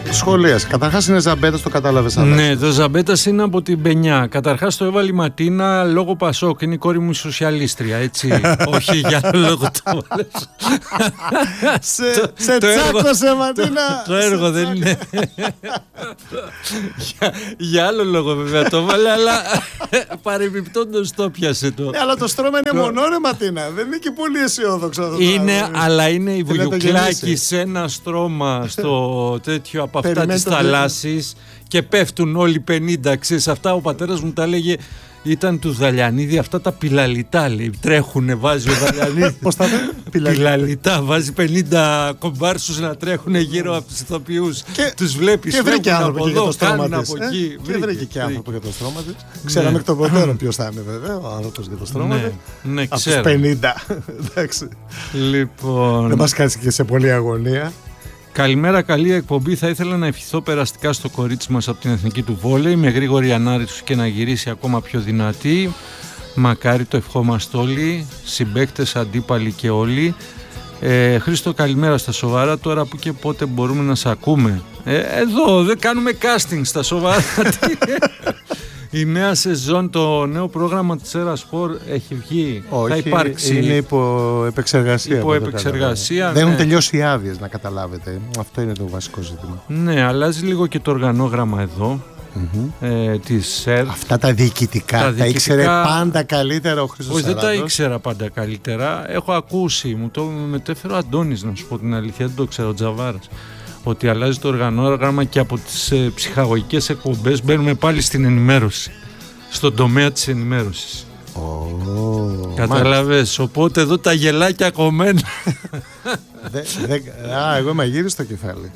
Σχολίασε. Καταρχάς είναι Ζαμπέτας, το κατάλαβες. Ναι, το Ζαμπέτας είναι από την Πενιά. Καταρχάς το έβαλε η Ματίνα λόγω Πασόκ. Είναι η κόρη μου σοσιαλίστρια, έτσι. Όχι για άλλο λόγο το έβαλες. Σε τσάκωσε, Ματίνα. Το έργο δεν είναι. Για άλλο λόγο βέβαια το έβαλε, αλλά παρεμπιπτόντως το πιάσε το. Αλλά το στρώμα είναι μονό, ρε Ματίνα. Δεν είναι και πολύ αισιόδοξο. Είναι, αλλά είναι η Βουγιουκλάκη σε ένα στρώμα στο τέτοιο από αυτά της θαλάσσης και πέφτουν όλοι 50. Ξέρεις, αυτά ο πατέρας μου τα έλεγε. Ήταν του Δαλιανίδη, αυτά τα πιλαλιτά, λέει. Τρέχουνε, βάζει ο Δαλιανίδη. Πώς τα λέει? Πιλαλιτά, βάζει 50 κομπάρσους να τρέχουν γύρω από τους ηθοποιούς. Τους βλέπεις, και βρήκε άνθρωπο από για το στρώμα από της. εκεί. Και βρήκε και άνθρωπο για το στρώμα της. Ξέραμε εκ των προτέρων ποιος θα είναι, βέβαια, ο άνθρωπος για το στρώμα της. Ναι, από ξέρω. τους 50. Εντάξει. Λοιπόν. Δεν μας κάτσει και σε πολλή αγωνία. Καλημέρα, καλή εκπομπή. Θα ήθελα να ευχηθώ περαστικά στο κορίτσι μας από την εθνική του βόλεϊ, με γρήγορη ανάρρηση και να γυρίσει ακόμα πιο δυνατή. Μακάρι, το ευχόμαστε όλοι, συμπαίκτες, αντίπαλοι και όλοι. Χρήστο, καλημέρα στα σοβαρά. Τώρα που και πότε μπορούμε να σε ακούμε? Εδώ δεν κάνουμε casting στα σοβαρά. Η νέα σεζόν, το νέο πρόγραμμα της Ερασπορ έχει βγει? Όχι, θα υπάρξει. Είναι υπό επεξεργασία. Υπό επεξεργασία. Δεν έχουν τελειώσει οι άδειες, να καταλάβετε. Αυτό είναι το βασικό ζήτημα. Ναι, αλλάζει λίγο και το οργανόγραμμα εδώ. Της ΣΕΡ. Αυτά τα διοικητικά τα ήξερε πάντα καλύτερα ο Χρήστος Όχι, Σαράντος. δεν τα ήξερα πάντα καλύτερα. Έχω ακούσει, μου το μετέφερε ο Αντώνης, να σου πω την αλήθεια, δεν το ξέρω, ο Τζαβάρας, ότι αλλάζει το οργανόγραμμα και από τις ψυχαγωγικές εκπομπές μπαίνουμε πάλι στην ενημέρωση, στον τομέα της ενημέρωσης. Καταλαβες, οπότε εδώ τα γελάκια κομμένα. Εγώ μαγείρι στο κεφάλι.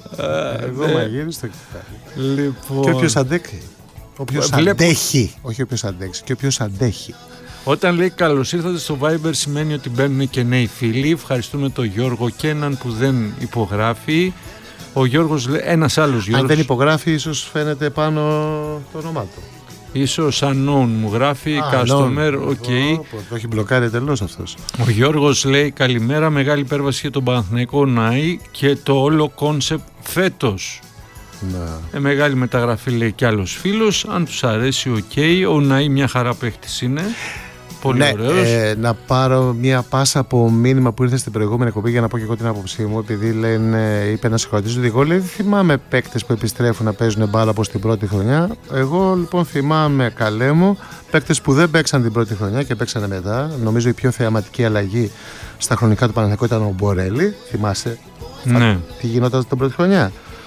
Λοιπόν, και όποιος αντέχει. Όποιος αντέχει. Όχι όποιος αντέξει, και όποιος αντέχει. Όταν λέει καλώς ήρθατε στο Viber σημαίνει ότι μπαίνουν και νέοι φίλοι. Ευχαριστούμε τον Γιώργο και έναν που δεν υπογράφει. Ο Γιώργος, ένας άλλος Γιώργος. Αν δεν υπογράφει, ίσως φαίνεται πάνω το όνομά του. Ίσως unknown μου γράφει, customer, ok. Το έχει μπλοκάρει τελώς αυτός. Ο Γιώργος λέει καλημέρα, μεγάλη υπέρβαση για τον Παναθηναϊκό Νάη και το όλο κόνσεπτ φέτος. Μεγάλη μεταγραφή, λέει κι άλλος φίλος. Αν τους αρέσει, ok. Ο Νάη μια χαρά παίχτης είναι. Πολύ ωραίος. Να πάρω μια πάσα από μήνυμα που ήρθε στην προηγούμενη εκπομπή για να πω και εγώ την άποψή μου. Επειδή είπε ένα συγχωρητής ότι εγώ, λέει, δεν θυμάμαι παίκτες που επιστρέφουν να παίζουν μπάλα όπως την πρώτη χρονιά. Εγώ λοιπόν θυμάμαι, καλέ μου, παίκτες που δεν παίξαν την πρώτη χρονιά και παίξανε μετά. Νομίζω η πιο θεαματική αλλαγή στα χρονικά του Παναθηναϊκού ήταν ο Μπορέλη. Θυμάσαι τι γινόταν την πρώτη χρονιά?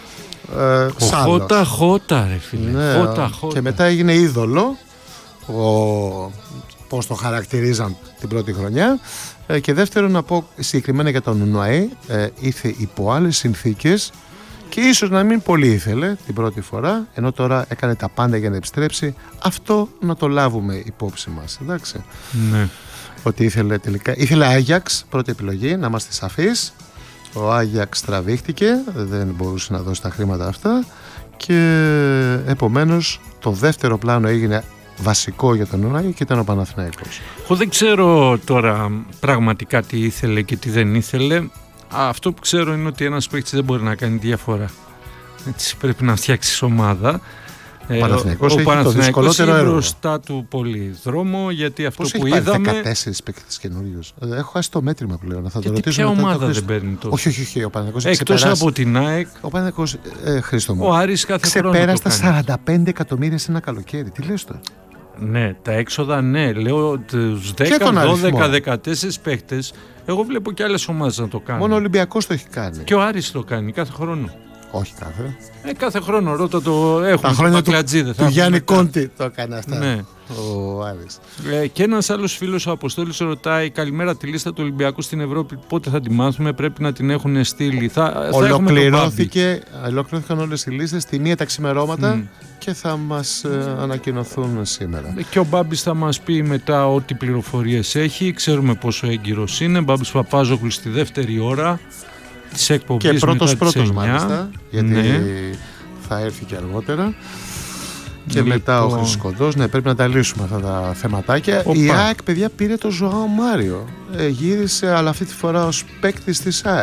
Χώτα ρε φίλε. Ναι, και μετά έγινε είδωλο. Πώς το χαρακτηρίζαν την πρώτη χρονιά. Και δεύτερον, να πω συγκεκριμένα για τον Νοαή, ήρθε υπό άλλες συνθήκες και ίσως να μην πολύ ήθελε την πρώτη φορά, ενώ τώρα έκανε τα πάντα για να επιστρέψει. Αυτό να το λάβουμε υπόψη μας, εντάξει. Ναι. Ότι ήθελε Άγιαξ, πρώτη επιλογή, να είμαστε σαφείς. Ο Άγιαξ τραβήχτηκε, δεν μπορούσε να δώσει τα χρήματα αυτά και επομένως το δεύτερο πλάνο έγινε βασικό για τον Νοάη και ήταν ο Παναθηναϊκός. Εγώ δεν ξέρω τώρα πραγματικά τι ήθελε και τι δεν ήθελε. Αυτό που ξέρω είναι ότι ένας παίκτης δεν μπορεί να κάνει διαφορά. Έτσι πρέπει να φτιάξεις ομάδα. Ο Παναθηναϊκός έχει το δυσκολότερο έργο. Μπροστά του πολύ δρόμο, γιατί αυτό πώς που έχει είδαμε. 14 παίκτες καινούριους. Έχω χάσει το μέτρημα πλέον. Θα το ρωτήσω. Ποια ομάδα δεν παίρνει τόσο? Όχι. Ο Παναθηναϊκός εκτός από την ΑΕΚ. Ο Παναθηναϊκός, Χρήστο μου, ο Άρης κάθε χρόνο ξεπέρασε τα 45 εκατομμύρια σε ένα καλοκαίρι. Τι λες τώρα? Ναι, τα έξοδα, ναι. Λέω τους 10, 12, 14 παίχτες. Εγώ βλέπω και άλλες ομάδες να το κάνουν. Μόνο ο Ολυμπιακός το έχει κάνει. Και ο Άρης το κάνει κάθε χρόνο. Όχι κάθε. Κάθε χρόνο, ρώτα το έχουν. Τα χρόνια του Γιάννη Κόντι το έκανε αυτά. Ναι. Ο Άρης. Και ένας άλλος φίλος, ο Αποστόλης, ρωτάει καλημέρα, τη λίστα του Ολυμπιακού στην Ευρώπη πότε θα τη μάθουμε? Πρέπει να την έχουν στείλει. Ολοκληρώθηκαν όλες οι λίστες τη μία τα ξημερώματα και θα μας ανακοινωθούν σήμερα. Και ο Μπάμπης θα μας πει μετά ό,τι πληροφορίες έχει. Ξέρουμε πόσο έγκυρος είναι. Μπάμπης Παπάζογλου στη δεύτερη ώρα της εκπομπής. Και πρώτος μάλιστα, γιατί θα έρθει και αργότερα. Και μετά ο Χρήστος Κοντός. Ναι, πρέπει να τα λύσουμε αυτά τα θεματάκια. Η ΑΕΚ, παιδιά, πήρε το Ζωάο Μάριο. Γύρισε, αλλά αυτή τη φορά ως παίκτης της ΑΕΚ.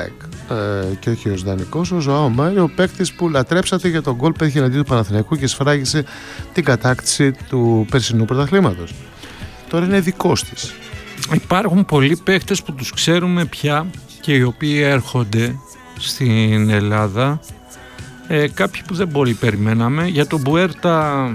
και όχι ως δανεικός, ο Ζωάο Μάριο, ο παίκτης που λατρέψατε για τον γκολ που έχει εναντίον του Παναθηναϊκού και σφράγισε την κατάκτηση του περσινού πρωταθλήματος. Τώρα είναι δικός της. Υπάρχουν πολλοί παίκτες που τους ξέρουμε πια και οι οποίοι έρχονται στην Ελλάδα. Κάποιοι που δεν πολύ περιμέναμε. Για τον Μπουέρτα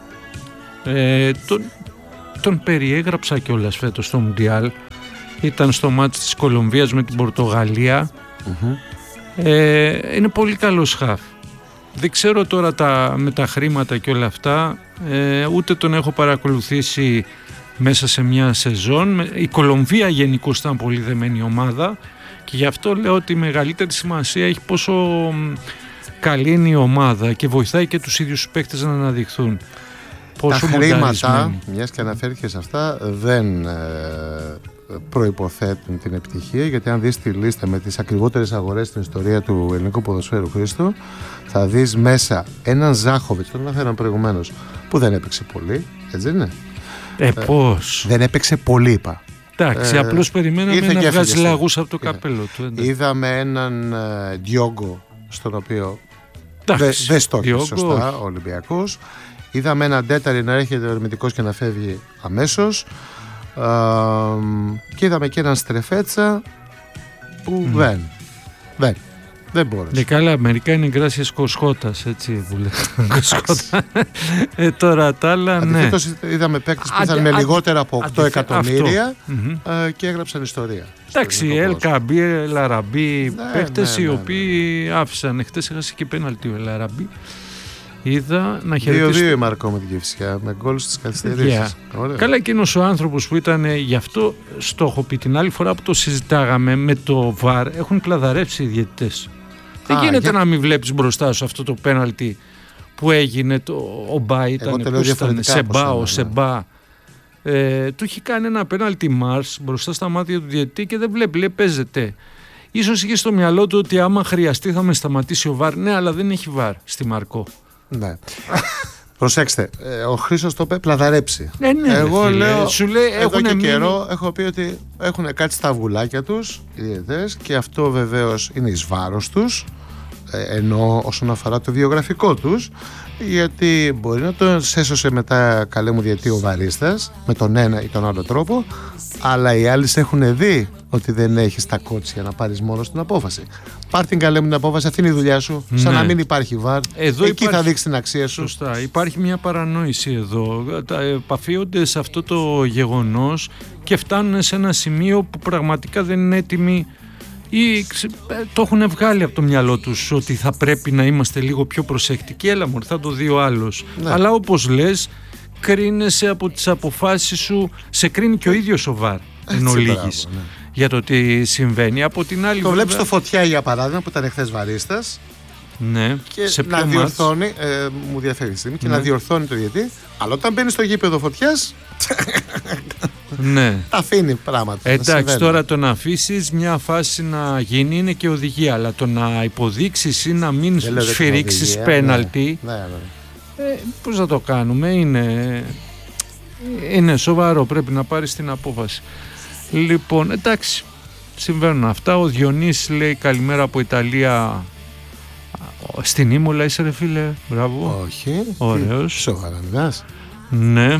τον περιέγραψα κιόλας φέτος στο Μουντιάλ. Ήταν στο μάτς της Κολομβίας με την Πορτογαλία. Είναι πολύ καλός χαφ. Δεν ξέρω τώρα με τα χρήματα και όλα αυτά, ούτε τον έχω παρακολουθήσει μέσα σε μια σεζόν. Η Κολομβία γενικώς ήταν πολύ δεμένη ομάδα και γι' αυτό λέω ότι η μεγαλύτερη σημασία έχει πόσο καλή είναι η ομάδα και βοηθάει και τους ίδιους τους παίκτες να αναδειχθούν. Τα χρήματα, μιας και αναφέρθηκε σε αυτά, δεν προϋποθέτουν την επιτυχία, γιατί αν δεις τη λίστα με τις ακριβότερες αγορές στην ιστορία του ελληνικού ποδοσφαίρου, Χρήστο, θα δεις μέσα έναν Ζάχοβιτς, τον αναφέραμε προηγουμένως, που δεν έπαιξε πολύ, έτσι δεν είναι? Πώς? Δεν έπαιξε πολύ, είπα. Εντάξει, απλώς περιμέναμε να βγάζει λαγούς από το καπέλο του. Είδαμε έναν Διόγκο, στον οποίο δεν στόχισε σωστά ο Ολυμπιακός. Είδαμε έναν Τέταρη να έρχεται ερμητικός και να φεύγει αμέσως. Και είδαμε και έναν Στρεφέτσα που δεν μπόρεσε. Καλά, μερικά είναι γκράσιες Κοσχώτας, έτσι που λέει. Τώρα τα άλλα, ναι. Είδαμε παίκτες που ήταν με λιγότερα από 8 εκατομμύρια και έγραψαν ιστορία. Εντάξει, Ελκαμπή, Ελαραμπή, παίκτες οι οποίοι άφησαν. Χτες έχασε και πέναλτι ο Ελαραμπή. Είδα να χαιρετήσω. 2-2 η Μαρκό με την Κηφισιά, με γκολ στις καθυστερήσεις. Καλά, εκείνος ο άνθρωπος που ήταν, γι' αυτό στόχο πει την άλλη φορά που το συζητάγαμε με το ΒΑΡ, έχουν κλαδαρεύσει οι διαιτητές. Δεν γίνεται να μην βλέπεις μπροστά σου αυτό το πέναλτι που έγινε, ο Μπά ήταν, Σεμπά. Του έχει κάνει ένα πέναλτι Μάρς μπροστά στα μάτια του διαιτητή και δεν βλέπει, λέει παίζεται. Ίσως είχε στο μυαλό του ότι άμα χρειαστεί θα με σταματήσει ο ΒΑΡ. Ναι, αλλά δεν έχει ΒΑΡ στη Μαρκό. Ναι. Προσέξτε, ο Χρήστος το είπε πλαδαρέψει. Ναι, εγώ λέω, σου λέει, εδώ και καιρό έχω πει ότι έχουν κάτι στα βουλάκια τους οι διαιτητές και αυτό βεβαίως είναι εις βάρος τους, ενώ όσον αφορά το βιογραφικό τους, γιατί μπορεί να τον έσωσε μετά, καλέ μου διαιτητή, ο βαρίστας με τον ένα ή τον άλλο τρόπο, αλλά οι άλλοι έχουν δει ότι δεν έχεις τα κότσια να πάρεις μόνος την απόφαση. Πάρ' την, καλέ μου, την απόφαση, αυτή είναι η δουλειά σου. Σαν να μην υπάρχει βαρ. Εκεί θα δείξει την αξία σου. Σωστά. Υπάρχει μια παρανόηση εδώ. Επαφίονται σε αυτό το γεγονός και φτάνουν σε ένα σημείο που πραγματικά δεν είναι έτοιμοι ή το έχουν βγάλει από το μυαλό τους ότι θα πρέπει να είμαστε λίγο πιο προσεκτικοί. Έλα μωρέ, θα το δει ο άλλος. Ναι. Αλλά όπως λες, κρίνεσαι από τις αποφάσεις σου, σε κρίνει και ο ίδιος ο ΒΑΡ εν ολίγης, ναι, για το τι συμβαίνει. Από την άλλη, το βλέπεις το Φωτιά για παράδειγμα που ήταν χθες βαρίστας, ναι, και σε να διορθώνει, μου διαφεύγει τη στιγμή, και να διορθώνει το διαιτή, αλλά όταν μπαίνει στο γήπεδο Φωτιάς ναι, αφήνει πράγματα. Εντάξει, τώρα το να αφήσεις μια φάση να γίνει είναι και οδηγία, αλλά το να υποδείξεις ή να μην σφυρίξεις πέναλτι, πώς θα το κάνουμε, είναι σοβαρό, πρέπει να πάρεις την απόφαση. Λοιπόν, εντάξει, συμβαίνουν αυτά. Ο Διονύσης λέει καλημέρα από Ιταλία. Στην Ήμολα είσαι ρε φίλε? Μπράβο. Όχι. Ωραίος. Σοβαρανδάς. Ναι.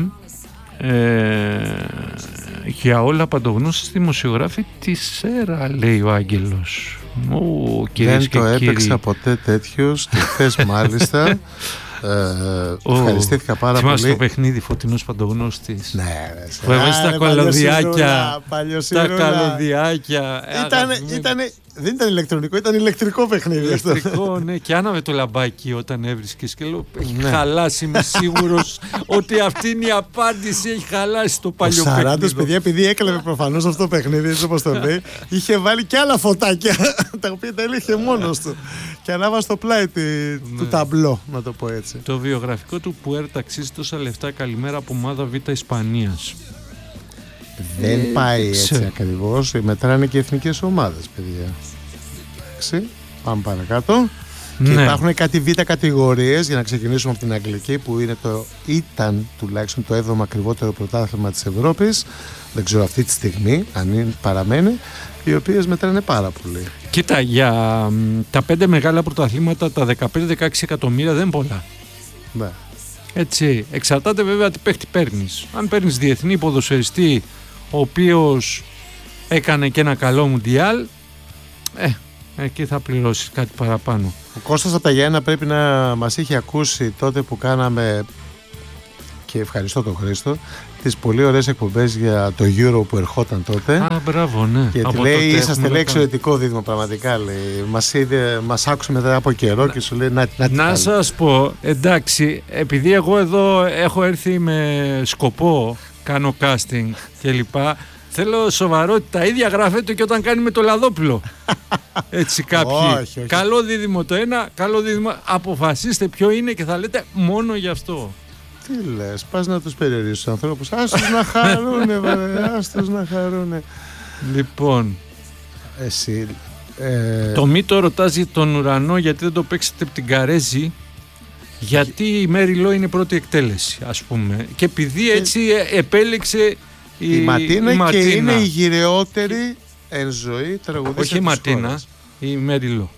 Για όλα παντογνώστης δημοσιογράφη τη ΣΕΡΑ, λέει ο Άγγελος. Δεν το έπαιξα ποτέ τέτοιος και χθες μάλιστα. Ευχαριστήθηκα πάρα πολύ. Θυμάσαι το παιχνίδι Φωτεινός Παντογνώστης? Ναι, που έβαζε τα καλωδιάκια. Τα καλωδιάκια. Δεν ήταν ηλεκτρονικό, ήταν ηλεκτρικό παιχνίδι. Ηλεκτρικό, ναι, και άναβε το λαμπάκι όταν έβρισκες και λέω έχει χαλάσει, είμαι σίγουρος ότι αυτή είναι η απάντηση, έχει χαλάσει το παλιό παιχνίδι. Ο Σαράντος, παιδιά, επειδή έκλεβε προφανώς αυτό το παιχνίδι, έτσι όπως το λέει, είχε βάλει και άλλα φωτάκια τα οποία τα έλεγε μόνος του και ανάβα στο πλάι του ταμπλό, να το πω έτσι. Το βιογραφικό του Πουέρτα αξίζει τόσα λεφτά, καλημέρα από ομάδα Β' Ισπανίας. Δεν πάει έτσι ακριβώς. Μετράνε και εθνικές ομάδες, παιδιά. Εντάξει, πάμε παρακάτω. Ναι. Και υπάρχουν κάτι β' κατηγορίες, για να ξεκινήσουμε από την αγγλική, που ήταν τουλάχιστον το 7ο ακριβότερο πρωτάθλημα της Ευρώπης. Δεν ξέρω αυτή τη στιγμή αν παραμένει. οι οποίες μετράνε πάρα πολύ. Κοίτα, για τα 5 μεγάλα πρωταθλήματα, τα 15-16 εκατομμύρια δεν είναι πολλά. Ναι. Έτσι, εξαρτάται βέβαια τι παίχτη παίρνεις. Αν παίρνεις διεθνή ποδοσφαιριστή, ο οποίος έκανε και ένα καλό μουντιάλ, εκεί θα πληρώσεις κάτι παραπάνω. Ο Κώστας από τα Γιάννα πρέπει να μας είχε ακούσει τότε που κάναμε, και ευχαριστώ τον Χρήστο, τις πολύ ωραίες εκπομπές για το Euro που ερχόταν τότε. Α, μπράβο, ναι. Και από λέει, τότε είσαστε λέει εξαιρετικό δίδυμο πραγματικά, λέει. Μας άκουσε μετά από καιρό και σου λέει να σας πω, εντάξει, επειδή εγώ εδώ έχω έρθει με σκοπό, κάνω casting κλπ. Θέλω σοβαρότητα, ίδια γράφετε και όταν κάνει με το Λαδόπουλο. Έτσι κάποιοι. Όχι. Καλό δίδυμο το ένα, καλό δίδυμο. Αποφασίστε ποιο είναι και θα λέτε μόνο γι' αυτό. Τι λες, πας να τους περιορίσεις τους ανθρώπους. Άστος να χαρούνε, άστος να χαρούνε. Λοιπόν, εσύ... το μύτο ρωτάς για τον ουρανό γιατί δεν το παίξετε από την Καρέζη. Γιατί η Μέρι Λό είναι πρώτη εκτέλεση, ας πούμε. Και επειδή έτσι επέλεξε η Ματίνα και είναι η γυρεότερη εν ζωή τραγουδίστρια. Όχι η Ματίνα, η Μέρι Λό.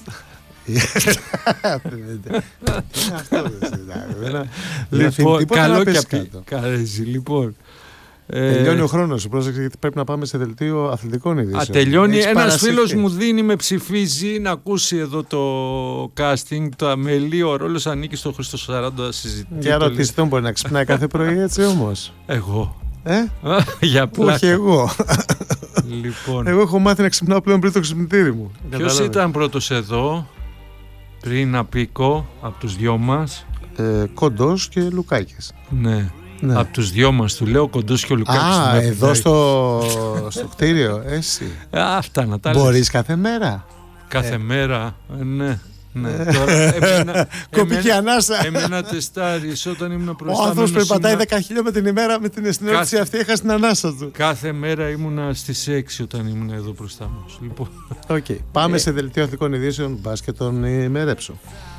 Λοιπόν, καλό και αυτή Καρέζη. Λοιπόν, τελειώνει ο χρόνος. Πρόσεξε γιατί πρέπει να πάμε σε δελτίο αθλητικών ειδήσεων. Τελειώνει. Ένας φίλος μου δίνει, με ψηφίζει να ακούσει εδώ το casting. Το αμελή, ο ρόλος ανήκει στο Χρήστο 40 συζητή. Για ρωτήστε τον, μπορεί να ξυπνάει κάθε πρωί έτσι όμως. Εγώ. Για πλάκα. Όχι εγώ. Λοιπόν. Εγώ έχω μάθει να ξυπνάω πλέον πριν το ξυπνητήρι μου. Ποιος ήταν πρώτος εδώ πριν Απίκο από τους δυο μας? Κοντός και Λουκάκης. Ναι. Από τους δυο μας του λέω, Κοντός και ο Λουκάκης. Εδώ στο κτίριο, εσύ. Αυτά να τα λες. Μπορείς κάθε μέρα? Κάθε μέρα, ναι. Κοπική ανάσα. Εμένα τεστάρεις όταν ήμουν προϊστάμενος. Ο άνθρωπος περπατάει 10 χιλιόμετρα την ημέρα με την αισθηνότητα αυτή, έχασε την ανάσα του. Κάθε μέρα ήμουνα στις 6 όταν ήμουν εδώ προϊστάμενος. Λοιπόν. Πάμε σε δελτίο αθλητικών ειδήσεων, μπάσκετ τον ημερέψω.